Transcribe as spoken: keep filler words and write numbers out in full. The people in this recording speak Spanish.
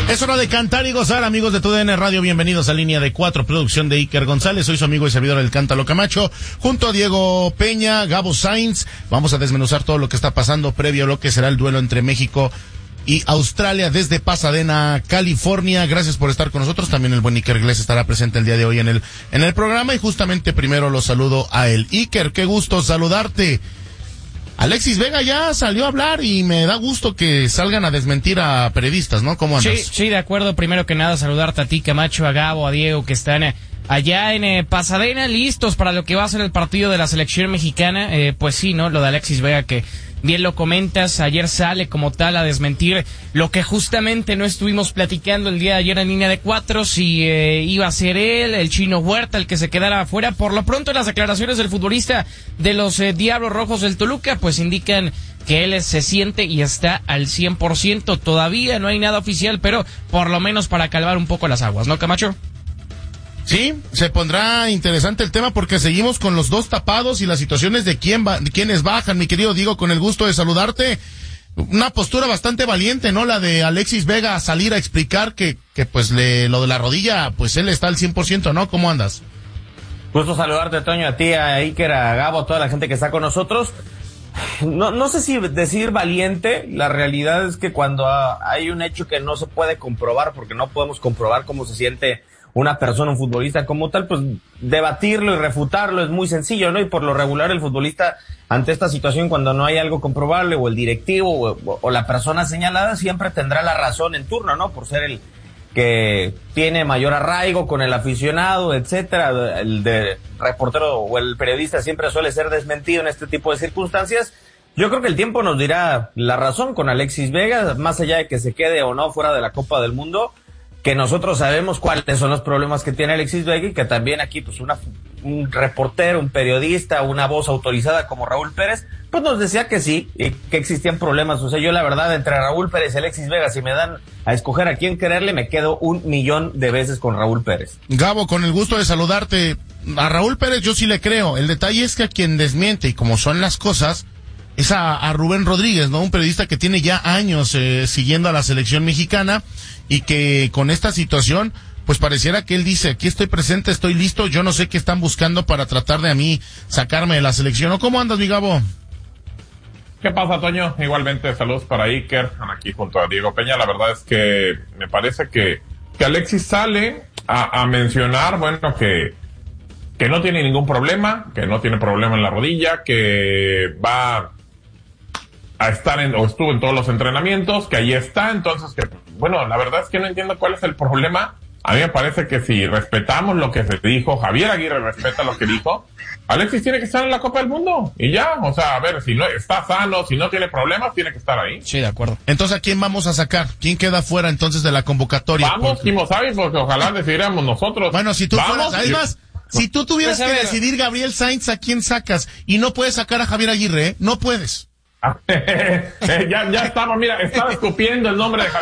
Es hora de cantar y gozar, amigos de T U D N Radio. Bienvenidos a Línea de Cuatro, producción de Iker González. Soy su amigo y servidor El Cántalo Camacho, junto a Diego Peña, Gabo Sainz. Vamos a desmenuzar todo lo que está pasando previo a lo que será el duelo entre México y Australia desde Pasadena, California. Gracias por estar con nosotros. También el buen Iker Gles estará presente el día de hoy en el en el programa, y justamente primero lo saludo a él. Iker, qué gusto saludarte. Alexis Vega ya salió a hablar y me da gusto que salgan a desmentir a periodistas, ¿no? ¿Cómo andas? Sí, sí, de acuerdo. Primero que nada, saludarte a ti, Camacho, a Gabo, a Diego, que están eh, allá en eh, Pasadena, listos para lo que va a ser el partido de la selección mexicana. Eh, pues sí, ¿no? Lo de Alexis Vega, que bien lo comentas, ayer sale como tal a desmentir lo que justamente no estuvimos platicando el día de ayer en Línea de Cuatro, si eh, iba a ser él, el Chino Huerta, el que se quedara afuera. Por lo pronto, las declaraciones del futbolista de los eh, Diablos Rojos del Toluca, pues indican que él se siente y está al cien por ciento. Todavía no hay nada oficial, pero por lo menos para calmar un poco las aguas, ¿no, Camacho? Sí, se pondrá interesante el tema porque seguimos con los dos tapados y las situaciones de quién va, de quiénes bajan. Mi querido Diego, con el gusto de saludarte. Una postura bastante valiente, ¿no? La de Alexis Vega a salir a explicar que, que pues le, lo de la rodilla, pues él está al cien por ciento, ¿no? ¿Cómo andas? Gusto saludarte, Toño, a ti, a Iker, a Gabo, a toda la gente que está con nosotros. No, no sé si decir valiente. La realidad es que cuando hay un hecho que no se puede comprobar, porque no podemos comprobar cómo se siente una persona, un futbolista como tal, pues debatirlo y refutarlo es muy sencillo, ¿no? Y por lo regular el futbolista, ante esta situación, cuando no hay algo comprobable, o el directivo o, o la persona señalada, siempre tendrá la razón en turno, ¿no? Por ser el que tiene mayor arraigo con el aficionado, etcétera. El de reportero o el periodista siempre suele ser desmentido en este tipo de circunstancias. Yo creo que el tiempo nos dirá la razón con Alexis Vega, más allá de que se quede o no fuera de la Copa del Mundo, que nosotros sabemos cuáles son los problemas que tiene Alexis Vega, y que también aquí pues una un reportero, un periodista, una voz autorizada como Raúl Pérez, pues nos decía que sí, y que existían problemas. O sea, yo la verdad, entre Raúl Pérez y Alexis Vega, si me dan a escoger a quién quererle, me quedo un millón de veces con Raúl Pérez. Gabo, con el gusto de saludarte. A Raúl Pérez yo sí le creo. El detalle es que a quien desmiente, y como son las cosas, es a, a Rubén Rodríguez, ¿no? Un periodista que tiene ya años eh, siguiendo a la selección mexicana, y que con esta situación, pues pareciera que él dice, aquí estoy presente, estoy listo, yo no sé qué están buscando para tratar de a mí sacarme de la selección. ¿O cómo andas, mi Gabo? ¿Qué pasa, Toño? Igualmente, saludos para Iker, aquí junto a Diego Peña. La verdad es que me parece que, que Alexis sale a, a mencionar, bueno, que, que no tiene ningún problema, que no tiene problema en la rodilla, que va a estar en, o estuvo en todos los entrenamientos, que ahí está. Entonces, que bueno, la verdad es que no entiendo cuál es el problema. A mí me parece que si respetamos lo que se dijo, Javier Aguirre respeta lo que dijo, Alexis tiene que estar en la Copa del Mundo, y ya. O sea, a ver, si no está sano, si no tiene problemas, tiene que estar ahí. Sí, de acuerdo. Entonces, ¿a quién vamos a sacar? ¿Quién queda fuera entonces de la convocatoria? Vamos, Kimo Sabi, porque ojalá decidiéramos nosotros. Bueno, si tú Vamos, fueras, además, yo... si tú tuvieras pues que decidir, Gabriel Sainz, ¿a quién sacas? Y no puedes sacar a Javier Aguirre, ¿eh? No puedes. ya, ya estaba, mira, estaba escupiendo el nombre de Javier